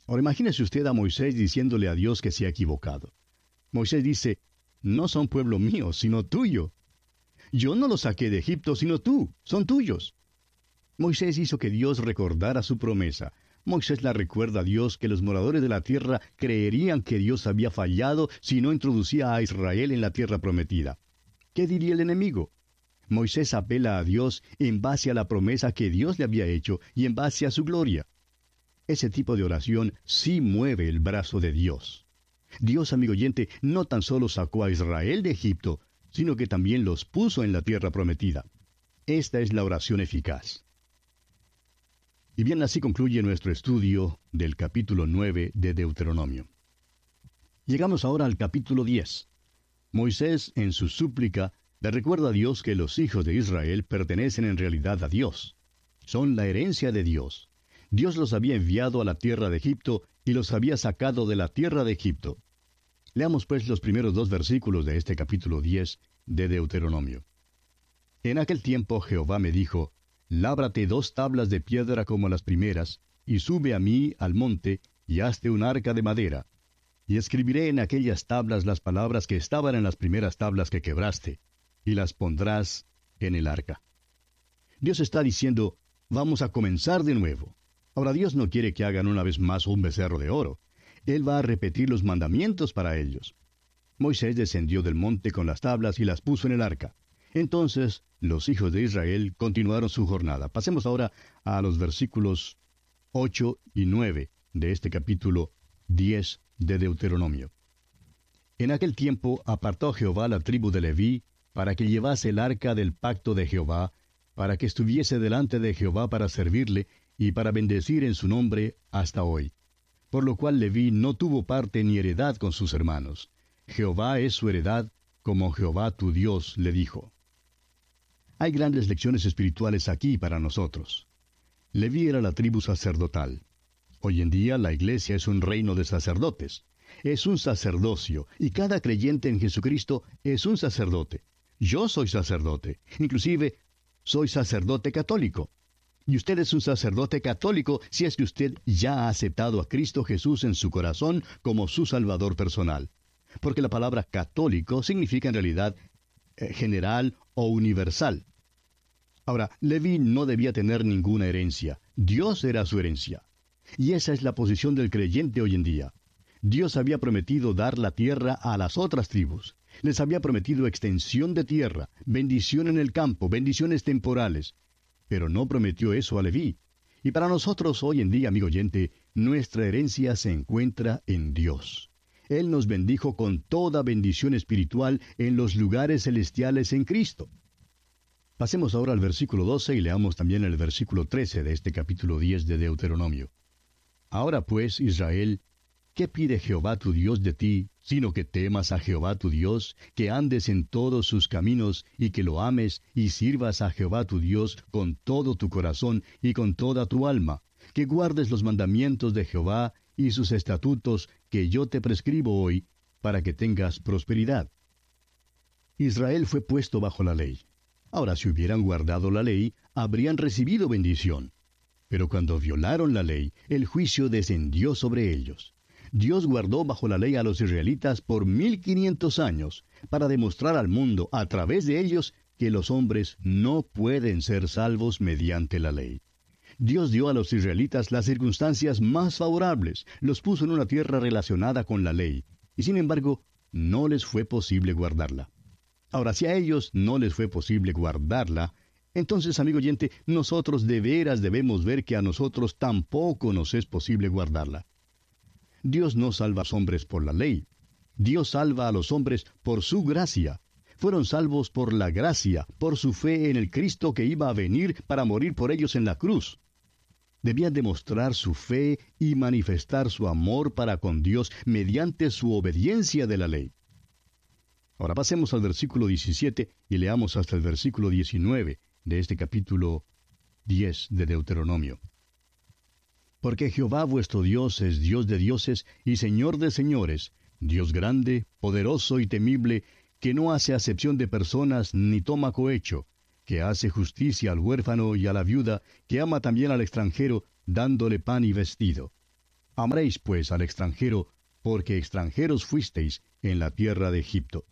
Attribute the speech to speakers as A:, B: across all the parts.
A: Ahora imagínese usted a Moisés diciéndole a Dios que se ha equivocado. Moisés dice, no son pueblo mío, sino tuyo. Yo no los saqué de Egipto, sino tú, son tuyos. Moisés hizo que Dios recordara su promesa. Moisés la recuerda a Dios que los moradores de la tierra creerían que Dios había fallado si no introducía a Israel en la tierra prometida. ¿Qué diría el enemigo? Moisés apela a Dios en base a la promesa que Dios le había hecho y en base a su gloria. Ese tipo de oración sí mueve el brazo de Dios. Dios, amigo oyente, no tan solo sacó a Israel de Egipto, sino que también los puso en la tierra prometida. Esta es la oración eficaz. Y bien, así concluye nuestro estudio del capítulo 9 de Deuteronomio. Llegamos ahora al capítulo 10. Moisés, en su súplica, le recuerda a Dios que los hijos de Israel pertenecen en realidad a Dios. Son la herencia de Dios. Dios los había enviado a la tierra de Egipto y los había sacado de la tierra de Egipto. Leamos pues los primeros 2 versículos de este capítulo 10 de Deuteronomio. En aquel tiempo Jehová me dijo, lábrate 2 tablas de piedra como las primeras, y sube a mí al monte, y hazte un arca de madera. Y escribiré en aquellas tablas las palabras que estaban en las primeras tablas que quebraste, y las pondrás en el arca. Dios está diciendo, vamos a comenzar de nuevo. Ahora Dios no quiere que hagan una vez más un becerro de oro. Él va a repetir los mandamientos para ellos. Moisés descendió del monte con las tablas y las puso en el arca. Entonces los hijos de Israel continuaron su jornada. Pasemos ahora a los versículos 8 y 9 de este capítulo 10 de Deuteronomio. En aquel tiempo apartó Jehová la tribu de Leví para que llevase el arca del pacto de Jehová, para que estuviese delante de Jehová para servirle y para bendecir en su nombre hasta hoy. Por lo cual Leví no tuvo parte ni heredad con sus hermanos. Jehová es su heredad, como Jehová tu Dios le dijo. Hay grandes lecciones espirituales aquí para nosotros. Leví era la tribu sacerdotal. Hoy en día la iglesia es un reino de sacerdotes. Es un sacerdocio, y cada creyente en Jesucristo es un sacerdote. Yo soy sacerdote, inclusive soy sacerdote católico. Y usted es un sacerdote católico si es que usted ya ha aceptado a Cristo Jesús en su corazón como su Salvador personal. Porque la palabra católico significa en realidad general o universal. Ahora, Leví no debía tener ninguna herencia. Dios era su herencia. Y esa es la posición del creyente hoy en día. Dios había prometido dar la tierra a las otras tribus. Les había prometido extensión de tierra, bendición en el campo, bendiciones temporales. Pero no prometió eso a Leví. Y para nosotros hoy en día, amigo oyente, nuestra herencia se encuentra en Dios. Él nos bendijo con toda bendición espiritual en los lugares celestiales en Cristo. Pasemos ahora al versículo 12 y leamos también el versículo 13 de este capítulo 10 de Deuteronomio. Ahora pues, Israel, ¿qué pide Jehová tu Dios de ti, sino que temas a Jehová tu Dios, que andes en todos sus caminos, y que lo ames, y sirvas a Jehová tu Dios con todo tu corazón y con toda tu alma, que guardes los mandamientos de Jehová y sus estatutos que yo te prescribo hoy, para que tengas prosperidad? Israel fue puesto bajo la ley. Ahora, si hubieran guardado la ley, habrían recibido bendición. Pero cuando violaron la ley, el juicio descendió sobre ellos. Dios guardó bajo la ley a los israelitas por 1500 años, para demostrar al mundo, a través de ellos, que los hombres no pueden ser salvos mediante la ley. Dios dio a los israelitas las circunstancias más favorables, los puso en una tierra relacionada con la ley, y sin embargo, no les fue posible guardarla. Ahora, si a ellos no les fue posible guardarla, entonces, amigo oyente, nosotros de veras debemos ver que a nosotros tampoco nos es posible guardarla. Dios no salva a los hombres por la ley. Dios salva a los hombres por su gracia. Fueron salvos por la gracia, por su fe en el Cristo que iba a venir para morir por ellos en la cruz. Debían demostrar su fe y manifestar su amor para con Dios mediante su obediencia de la ley. Ahora pasemos al versículo 17 y leamos hasta el versículo 19 de este capítulo 10 de Deuteronomio. Porque Jehová vuestro Dios es Dios de dioses y Señor de señores, Dios grande, poderoso y temible, que no hace acepción de personas ni toma cohecho, que hace justicia al huérfano y a la viuda, que ama también al extranjero, dándole pan y vestido. Amaréis pues al extranjero, porque extranjeros fuisteis en la tierra de Egipto.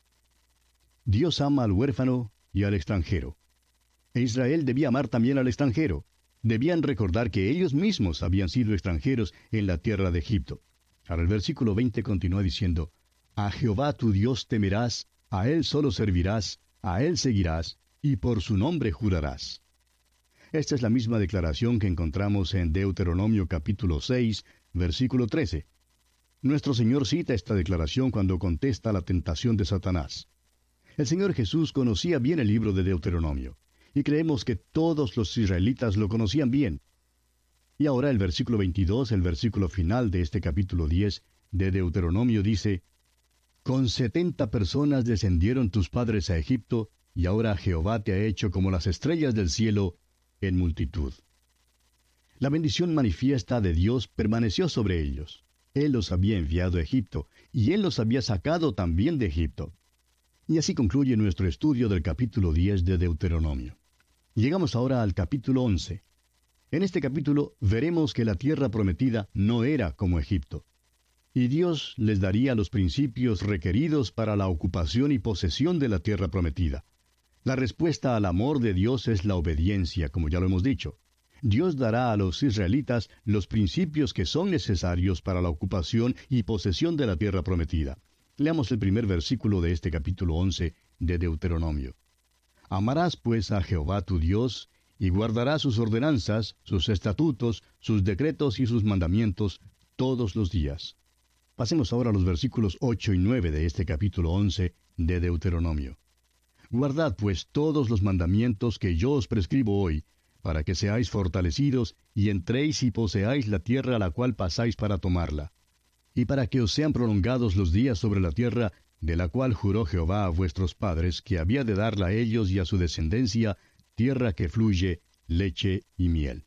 A: Dios ama al huérfano y al extranjero. E Israel debía amar también al extranjero. Debían recordar que ellos mismos habían sido extranjeros en la tierra de Egipto. Ahora el versículo 20 continúa diciendo, A Jehová tu Dios temerás, a Él solo servirás, a Él seguirás, y por su nombre jurarás. Esta es la misma declaración que encontramos en Deuteronomio capítulo 6, versículo 13. Nuestro Señor cita esta declaración cuando contesta la tentación de Satanás. El Señor Jesús conocía bien el libro de Deuteronomio, y creemos que todos los israelitas lo conocían bien. Y ahora el versículo 22, el versículo final de este capítulo 10 de Deuteronomio dice, Con 70 personas descendieron tus padres a Egipto, y ahora Jehová te ha hecho como las estrellas del cielo en multitud. La bendición manifiesta de Dios permaneció sobre ellos. Él los había enviado a Egipto, y Él los había sacado también de Egipto. Y así concluye nuestro estudio del capítulo 10 de Deuteronomio. Llegamos ahora al capítulo 11. En este capítulo veremos que la tierra prometida no era como Egipto. Y Dios les daría los principios requeridos para la ocupación y posesión de la tierra prometida. La respuesta al amor de Dios es la obediencia, como ya lo hemos dicho. Dios dará a los israelitas los principios que son necesarios para la ocupación y posesión de la tierra prometida. Leamos el primer versículo de este capítulo 11 de Deuteronomio. Amarás pues a Jehová tu Dios, y guardarás sus ordenanzas, sus estatutos, sus decretos y sus mandamientos todos los días. Pasemos ahora a los versículos 8 y 9 de este capítulo 11 de Deuteronomio. Guardad pues todos los mandamientos que yo os prescribo hoy, para que seáis fortalecidos y entréis y poseáis la tierra a la cual pasáis para tomarla, y para que os sean prolongados los días sobre la tierra, de la cual juró Jehová a vuestros padres, que había de darla a ellos y a su descendencia, tierra que fluye leche y miel.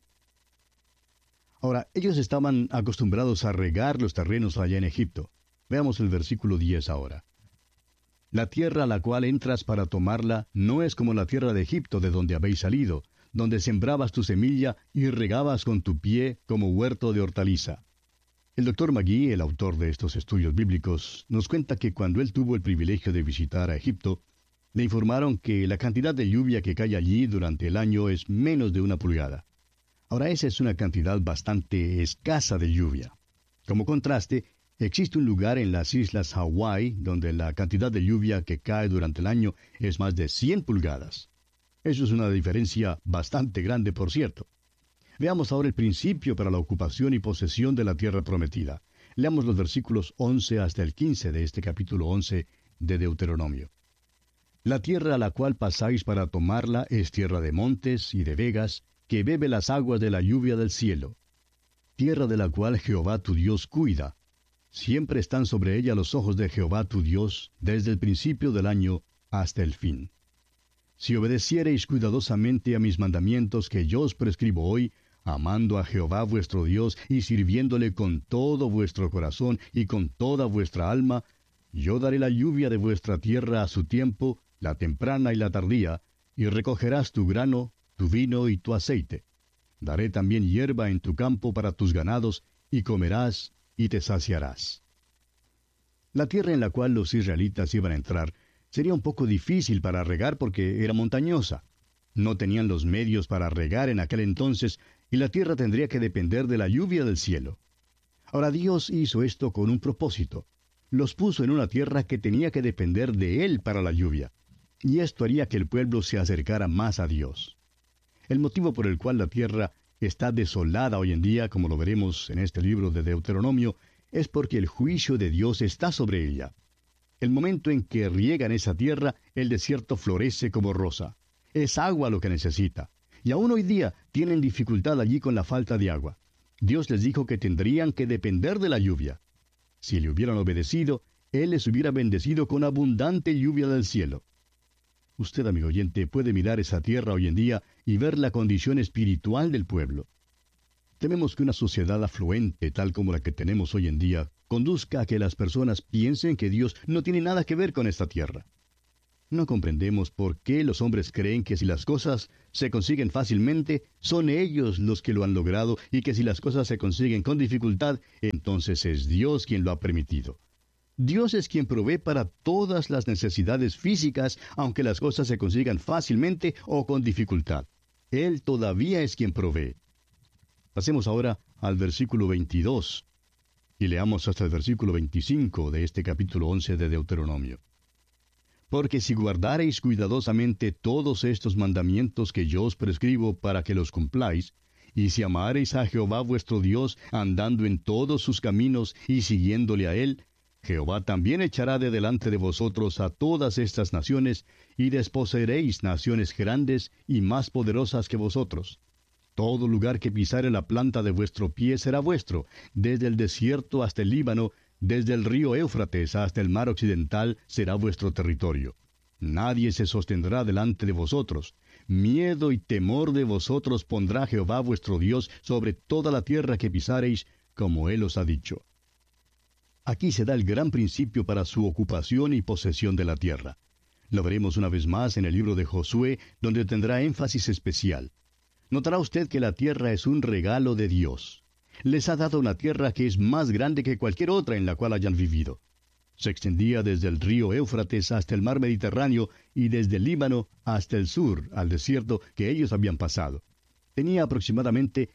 A: Ahora, ellos estaban acostumbrados a regar los terrenos allá en Egipto. Veamos el versículo 10 ahora. La tierra a la cual entras para tomarla no es como la tierra de Egipto de donde habéis salido, donde sembrabas tu semilla y regabas con tu pie como huerto de hortaliza. El doctor Magui, el autor de estos estudios bíblicos, nos cuenta que cuando él tuvo el privilegio de visitar a Egipto, le informaron que la cantidad de lluvia que cae allí durante el año es menos de 1 pulgada. Ahora esa es una cantidad bastante escasa de lluvia. Como contraste, existe un lugar en las islas Hawái donde la cantidad de lluvia que cae durante el año es más de 100 pulgadas. Eso es una diferencia bastante grande, por cierto. Veamos ahora el principio para la ocupación y posesión de la tierra prometida. Leamos los versículos 11 hasta el 15 de este capítulo 11 de Deuteronomio. La tierra a la cual pasáis para tomarla es tierra de montes y de vegas, que bebe las aguas de la lluvia del cielo. Tierra de la cual Jehová tu Dios cuida. Siempre están sobre ella los ojos de Jehová tu Dios, desde el principio del año hasta el fin. Si obedeciereis cuidadosamente a mis mandamientos que yo os prescribo hoy, amando a Jehová vuestro Dios y sirviéndole con todo vuestro corazón y con toda vuestra alma, yo daré la lluvia de vuestra tierra a su tiempo, la temprana y la tardía, y recogerás tu grano, tu vino y tu aceite. Daré también hierba en tu campo para tus ganados, y comerás y te saciarás. La tierra en la cual los israelitas iban a entrar sería un poco difícil para regar porque era montañosa. No tenían los medios para regar en aquel entonces, y la tierra tendría que depender de la lluvia del cielo. Ahora Dios hizo esto con un propósito. Los puso en una tierra que tenía que depender de Él para la lluvia, y esto haría que el pueblo se acercara más a Dios. El motivo por el cual la tierra está desolada hoy en día, como lo veremos en este libro de Deuteronomio, es porque el juicio de Dios está sobre ella. El momento en que riegan esa tierra, el desierto florece como rosa. Es agua lo que necesita. Y aún hoy día tienen dificultad allí con la falta de agua. Dios les dijo que tendrían que depender de la lluvia. Si le hubieran obedecido, Él les hubiera bendecido con abundante lluvia del cielo. Usted, amigo oyente, puede mirar esa tierra hoy en día y ver la condición espiritual del pueblo. Tememos que una sociedad afluente, tal como la que tenemos hoy en día, conduzca a que las personas piensen que Dios no tiene nada que ver con esta tierra. No comprendemos por qué los hombres creen que si las cosas se consiguen fácilmente, son ellos los que lo han logrado, y que si las cosas se consiguen con dificultad, entonces es Dios quien lo ha permitido. Dios es quien provee para todas las necesidades físicas, aunque las cosas se consigan fácilmente o con dificultad. Él todavía es quien provee. Pasemos ahora al versículo 22 y leamos hasta el versículo 25 de este capítulo 11 de Deuteronomio. Porque si guardareis cuidadosamente todos estos mandamientos que yo os prescribo para que los cumpláis, y si amareis a Jehová vuestro Dios, andando en todos sus caminos y siguiéndole a él, Jehová también echará de delante de vosotros a todas estas naciones, y desposeeréis naciones grandes y más poderosas que vosotros. Todo lugar que pisare la planta de vuestro pie será vuestro, desde el desierto hasta el Líbano, desde el río Éufrates hasta el mar occidental será vuestro territorio. Nadie se sostendrá delante de vosotros. Miedo y temor de vosotros pondrá Jehová vuestro Dios sobre toda la tierra que pisareis, como él os ha dicho. Aquí se da el gran principio para su ocupación y posesión de la tierra. Lo veremos una vez más en el libro de Josué, donde tendrá énfasis especial. Notará usted que la tierra es un regalo de Dios. Les ha dado una tierra que es más grande que cualquier otra en la cual hayan vivido. Se extendía desde el río Éufrates hasta el mar Mediterráneo y desde el Líbano hasta el sur, al desierto que ellos habían pasado. Tenía aproximadamente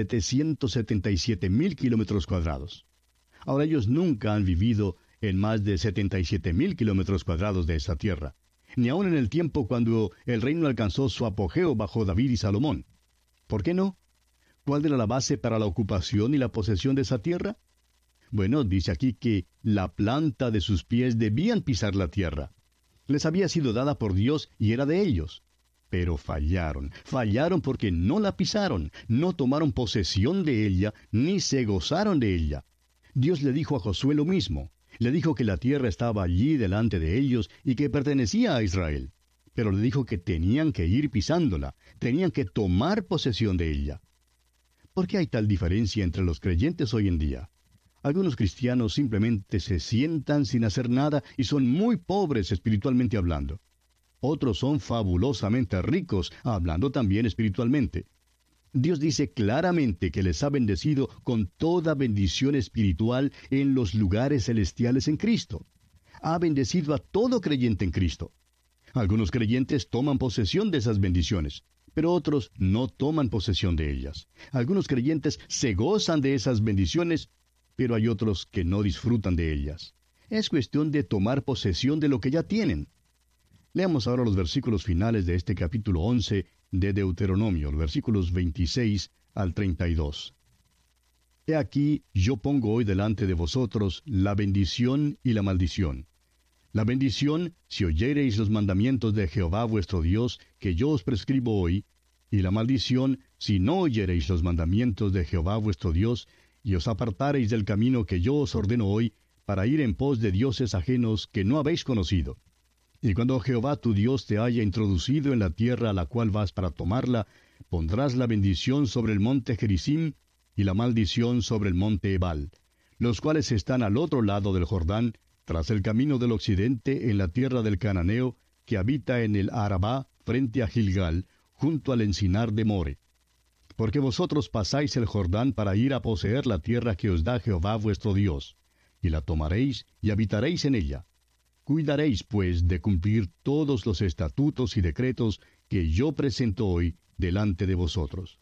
A: 777,000 kilómetros cuadrados. Ahora ellos nunca han vivido en más de 77,000 kilómetros cuadrados de esa tierra, ni aun en el tiempo cuando el reino alcanzó su apogeo bajo David y Salomón. ¿Por qué no? ¿Cuál era la base para la ocupación y la posesión de esa tierra? Bueno, dice aquí que la planta de sus pies debían pisar la tierra. Les había sido dada por Dios y era de ellos. Pero fallaron porque no la pisaron, no tomaron posesión de ella, ni se gozaron de ella. Dios le dijo a Josué lo mismo. Le dijo que la tierra estaba allí delante de ellos y que pertenecía a Israel. Pero le dijo que tenían que ir pisándola, tenían que tomar posesión de ella. ¿Por qué hay tal diferencia entre los creyentes hoy en día? Algunos cristianos simplemente se sientan sin hacer nada y son muy pobres espiritualmente hablando. Otros son fabulosamente ricos, hablando también espiritualmente. Dios dice claramente que les ha bendecido con toda bendición espiritual en los lugares celestiales en Cristo. Ha bendecido a todo creyente en Cristo. Algunos creyentes toman posesión de esas bendiciones, pero otros no toman posesión de ellas. Algunos creyentes se gozan de esas bendiciones, pero hay otros que no disfrutan de ellas. Es cuestión de tomar posesión de lo que ya tienen. Leamos ahora los versículos finales de este capítulo 11 de Deuteronomio, los versículos 26 al 32. He aquí, yo pongo hoy delante de vosotros la bendición y la maldición. La bendición, si oyereis los mandamientos de Jehová vuestro Dios, que yo os prescribo hoy, y la maldición, si no oyereis los mandamientos de Jehová vuestro Dios, y os apartareis del camino que yo os ordeno hoy, para ir en pos de dioses ajenos que no habéis conocido. Y cuando Jehová tu Dios te haya introducido en la tierra a la cual vas para tomarla, pondrás la bendición sobre el monte Gerizim y la maldición sobre el monte Ebal, los cuales están al otro lado del Jordán, tras el camino del occidente en la tierra del Cananeo, que habita en el Arabá frente a Gilgal, junto al encinar de More. Porque vosotros pasáis el Jordán para ir a poseer la tierra que os da Jehová vuestro Dios, y la tomaréis y habitaréis en ella. Cuidaréis, pues, de cumplir todos los estatutos y decretos que yo presento hoy delante de vosotros.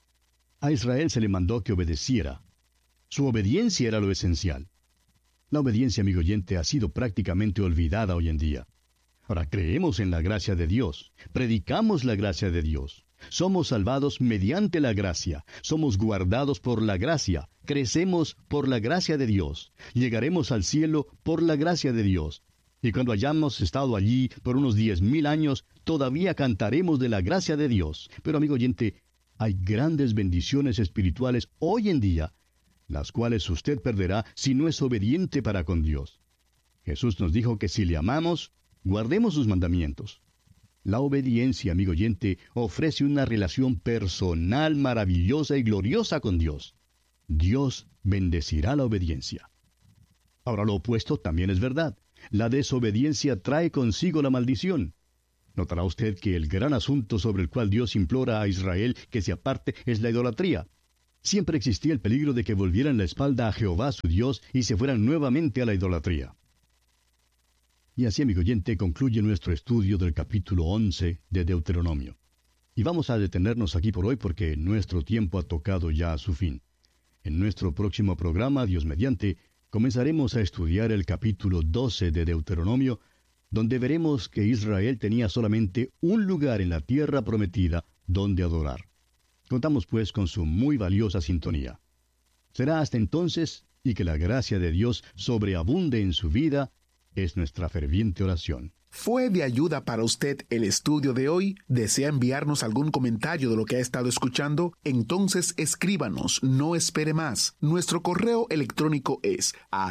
A: A Israel se le mandó que obedeciera. Su obediencia era lo esencial. La obediencia, amigo oyente, ha sido prácticamente olvidada hoy en día. Ahora creemos en la gracia de Dios, predicamos la gracia de Dios. Somos salvados mediante la gracia, somos guardados por la gracia, crecemos por la gracia de Dios, llegaremos al cielo por la gracia de Dios. Y cuando hayamos estado allí por unos 10,000 años, todavía cantaremos de la gracia de Dios. Pero, amigo oyente, hay grandes bendiciones espirituales hoy en día, las cuales usted perderá si no es obediente para con Dios. Jesús nos dijo que si le amamos, guardemos sus mandamientos. La obediencia, amigo oyente, ofrece una relación personal maravillosa y gloriosa con Dios. Dios bendecirá la obediencia. Ahora, lo opuesto también es verdad. La desobediencia trae consigo la maldición. Notará usted que el gran asunto sobre el cual Dios implora a Israel que se aparte es la idolatría. Siempre existía el peligro de que volvieran la espalda a Jehová su Dios y se fueran nuevamente a la idolatría. Y así, amigo oyente, concluye nuestro estudio del capítulo 11 de Deuteronomio. Y vamos a detenernos aquí por hoy porque nuestro tiempo ha tocado ya a su fin. En nuestro próximo programa, Dios mediante, comenzaremos a estudiar el capítulo 12 de Deuteronomio, donde veremos que Israel tenía solamente un lugar en la tierra prometida donde adorar. Contamos pues con su muy valiosa sintonía. Será hasta entonces, y que la gracia de Dios sobreabunde en su vida, es nuestra ferviente oración.
B: ¿Fue de ayuda para usted el estudio de hoy? ¿Desea enviarnos algún comentario de lo que ha estado escuchando? Entonces escríbanos, no espere más. Nuestro correo electrónico es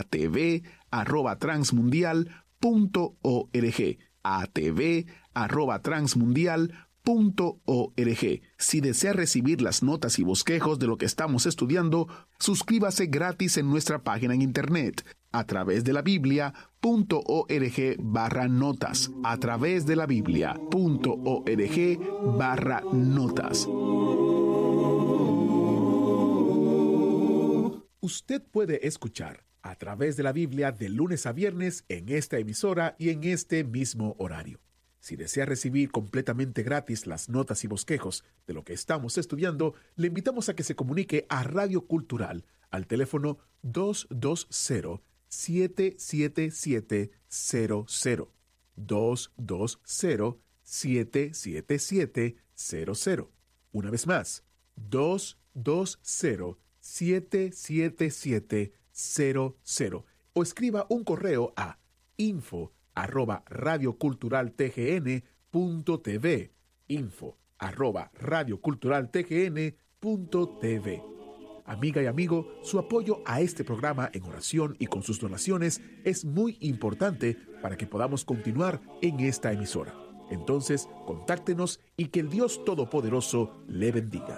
B: atv@transmundial.org. atv@transmundial.org. Si desea recibir las notas y bosquejos de lo que estamos estudiando, suscríbase gratis en nuestra página en internet a través de la Biblia.org/notas. A través de la Biblia.org/notas. Usted puede escuchar A través de la Biblia de lunes a viernes en esta emisora y en este mismo horario. Si desea recibir completamente gratis las notas y bosquejos de lo que estamos estudiando, le invitamos a que se comunique a Radio Cultural al teléfono 220-777-00. 220-777-00. Una vez más, 220-777-00. O escriba un correo a info@radioculturaltgn.tv. info@radioculturaltgn.tv. Amiga y amigo, su apoyo a este programa en oración y con sus donaciones es muy importante para que podamos continuar en esta emisora. Entonces, contáctenos y que el Dios Todopoderoso le bendiga.